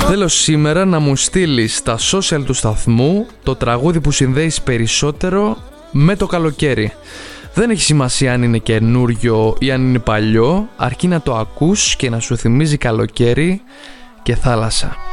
Θέλω σήμερα να μου στείλεις στα social του σταθμού το τραγούδι που συνδέεις περισσότερο με το καλοκαίρι. Δεν έχει σημασία αν είναι καινούριο ή αν είναι παλιό, αρκεί να το ακούς και να σου θυμίζει καλοκαίρι και θάλασσα.